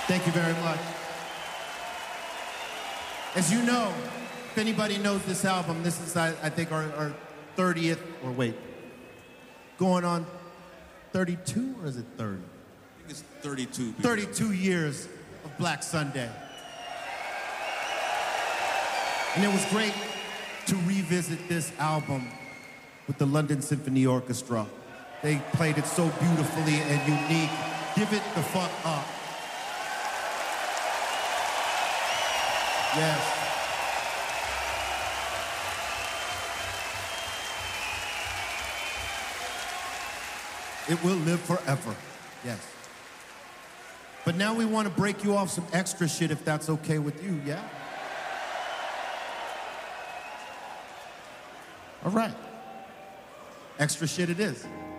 Thank you very much. As you know, if anybody knows this album, this is, I think, our 30th, or wait, going on 32, or is it 30? I think it's 32. 32 years of Black Sunday. And it was great to revisit this album with the London Symphony Orchestra. They played it so beautifully and unique. Give it the fuck up. Yes. It will live forever. Yes. But now we want to break you off some extra shit if that's okay with you, yeah? All right. Extra shit it is.